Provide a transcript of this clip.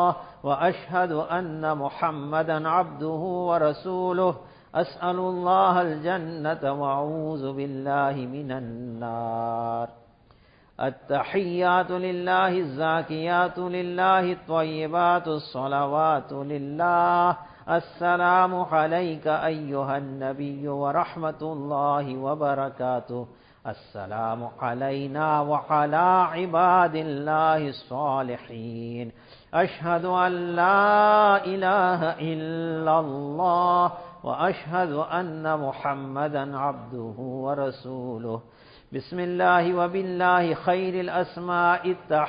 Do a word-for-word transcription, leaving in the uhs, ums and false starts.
व अशहदु अन्न मुहम्मदन अब्दुहु व रसूलुहु अस्अलुल्लाहल जन्नत व अऊज़ु बिल्लाहि मिनन नार। अत्तहिय्यातु लिल्लाहि ज़ाकियातु लिल्लाहि त्वय्यिबातु स्सलावातु लिल्लाह। अस्सलामु अलैका अय्युहन नबिय्यु व रहमतुल्लाहि व बरकातुहु। अस्सलामु अलैना व अला इबादिल्लाहि स्सालिहीन। अशहदु अन ला इलाहा इल्लल्लाह व अशहदु अन्न मुहम्मदन अब्दुहु व रसूलुहु। बिस्मिल्लाहि व बिल्लाहि खैरिल अस्माइ